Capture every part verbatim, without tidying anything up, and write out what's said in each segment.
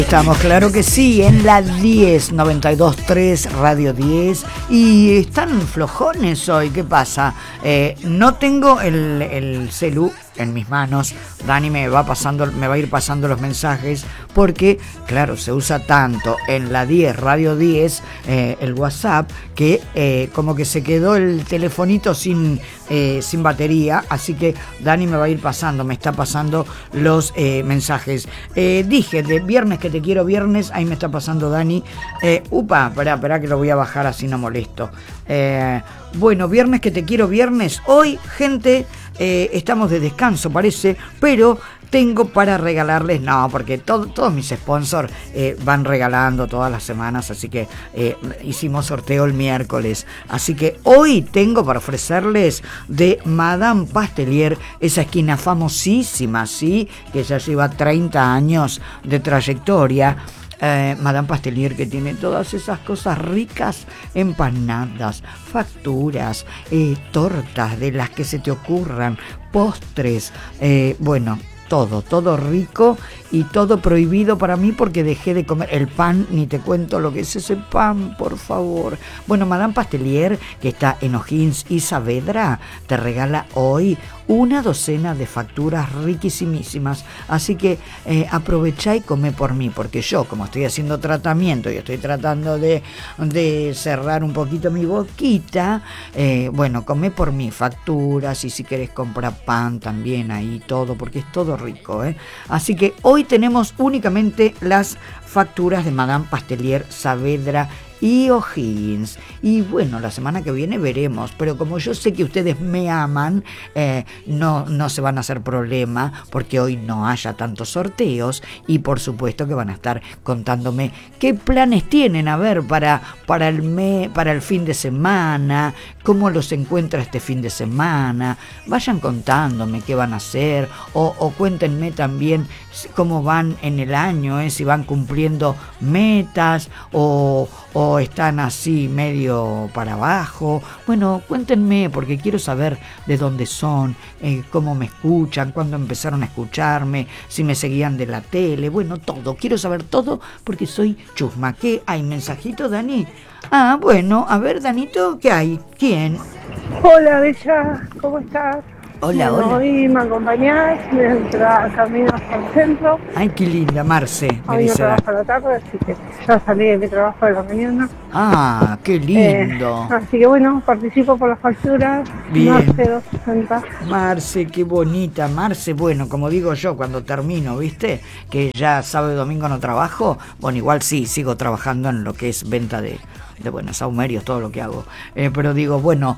Estamos, claro que sí, en la diez, noventa y dos punto tres, Radio diez. Y están flojones hoy, ¿qué pasa? Eh, no tengo el, el celu en mis manos. Dani me va pasando, me va a ir pasando los mensajes porque, claro, se usa tanto en la diez, Radio diez, eh, el WhatsApp, que eh, como que se quedó el telefonito sin, eh, sin batería, así que Dani me va a ir pasando, me está pasando los eh, mensajes. Eh, dije, de viernes que te quiero viernes, ahí me está pasando Dani. Eh, upa, esperá, esperá que lo voy a bajar así no molesto. Eh, bueno, viernes que te quiero viernes. Hoy, gente, eh, estamos de descanso parece, pero tengo para regalarles, no, porque todo, todos mis sponsors eh, van regalando todas las semanas, así que eh, hicimos sorteo el miércoles, así que hoy tengo para ofrecerles de Madame Pastelier, esa esquina famosísima, sí, que ya lleva treinta años de trayectoria. Eh, Madame Pastelier, que tiene todas esas cosas ricas, empanadas, facturas, eh, tortas de las que se te ocurran, postres, eh, bueno, todo, todo rico y todo prohibido para mí porque dejé de comer el pan, ni te cuento lo que es ese pan, por favor. Bueno, Madame Pastelier, que está en O'Higgins y Saavedra, te regala hoy una docena de facturas riquísimas, así que eh, aprovechá y come por mí, porque yo, como estoy haciendo tratamiento y estoy tratando de, de cerrar un poquito mi boquita, eh, bueno, come por mí facturas, y si querés comprar pan también ahí, todo, porque es todo rico, ¿eh? Así que hoy tenemos únicamente las facturas de Madame Pastelier, Saavedra y O'Higgins. Y bueno, la semana que viene veremos, pero como yo sé que ustedes me aman, eh, no, no se van a hacer problema porque hoy no haya tantos sorteos, y por supuesto que van a estar contándome qué planes tienen, a ver, para, para, el, me, para el fin de semana, cómo los encuentra este fin de semana. Vayan contándome qué van a hacer, o, o cuéntenme también cómo van en el año, eh, si van cumpliendo metas o, o están así medio para abajo. Bueno, cuéntenme porque quiero saber de dónde son, eh, cómo me escuchan, cuándo empezaron a escucharme, si me seguían de la tele, bueno, todo, quiero saber todo porque soy chusma. ¿Qué hay? ¿Mensajito, Dani? Ah, bueno, a ver, Danito, ¿qué hay? ¿Quién? Hola, Bella, ¿cómo estás? Hola, bueno, hola. Hoy me acompañás mientras camino hasta el centro. Ay, qué linda, Marce, me Hoy no dice. trabajo a la tarde, así que ya salí de mi trabajo de la mañana. Ah, qué lindo. Eh, así que bueno, participo por las facturas. Bien. Marce doscientos sesenta. Marce, qué bonita. Marce, bueno, como digo yo, cuando termino, ¿viste? Que ya sábado y domingo no trabajo. Bueno, igual sí, sigo trabajando en lo que es venta de, de bueno, saumerios, todo lo que hago. Eh, pero digo, bueno,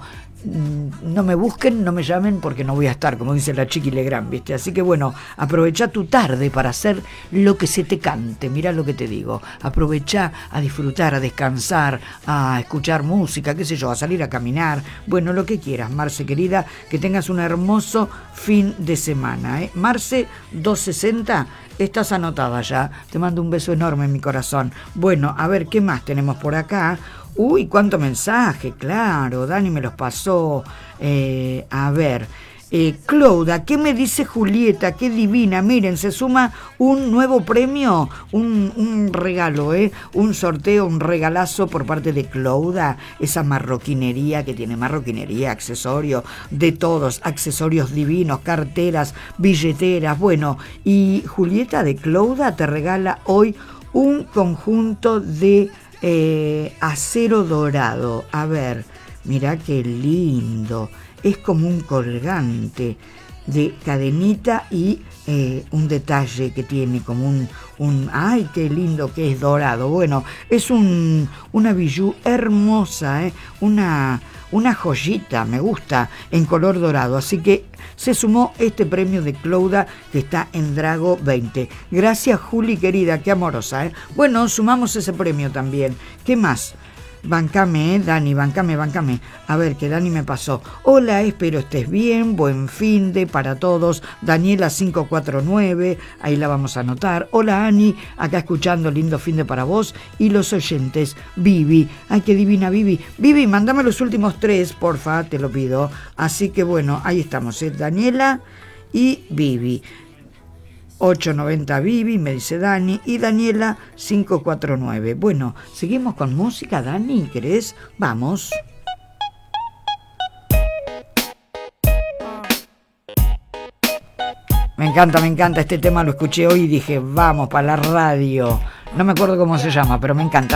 no me busquen, no me llamen porque no voy a estar, como dice la Chiqui Legrand, ¿viste? Así que bueno, aprovecha tu tarde para hacer lo que se te cante, mirá lo que te digo, aprovecha a disfrutar, a descansar, a escuchar música, qué sé yo, a salir a caminar, bueno, lo que quieras, Marce querida, que tengas un hermoso fin de semana, ¿eh? Marce doscientos sesenta, estás anotada ya, te mando un beso enorme en mi corazón. Bueno, a ver, ¿qué más tenemos por acá? Uy, cuánto mensaje, claro, Dani me los pasó. Eh, a ver, eh, Claudia, ¿qué me dice Julieta? Qué divina, miren, se suma un nuevo premio, un, un regalo, ¿eh? Un sorteo, un regalazo por parte de Claudia, esa marroquinería que tiene marroquinería, accesorios, de todos, accesorios divinos, carteras, billeteras, bueno, y Julieta de Claudia te regala hoy un conjunto de Eh, acero dorado. A ver, mirá qué lindo. Es como un colgante de cadenita y eh, un detalle que tiene como un, un... ¡Ay, qué lindo que es dorado! Bueno, es un, una bijou hermosa, ¿eh? Una, una joyita, me gusta, en color dorado. Así que se sumó este premio de Claudia que está en Drago veinte. Gracias, Juli, querida, qué amorosa, ¿eh? Bueno, sumamos ese premio también. ¿Qué más? Bancame, eh, Dani, bancame, bancame. A ver, que Dani me pasó. Hola, espero estés bien, buen fin de para todos. Daniela cinco cuatro nueve, ahí la vamos a anotar. Hola, Ani, acá escuchando, lindo fin de para vos y los oyentes. Vivi, ay, qué divina Vivi. Vivi, mándame los últimos tres, porfa, te lo pido. Así que bueno, ahí estamos, ¿eh? Daniela y Vivi. ocho noventa Vivi, me dice Dani, y Daniela cinco cuatro nueve. Bueno, seguimos con música, Dani, ¿querés? Vamos. Me encanta, me encanta este tema, lo escuché hoy y dije, vamos para la radio. No me acuerdo cómo se llama, pero me encanta.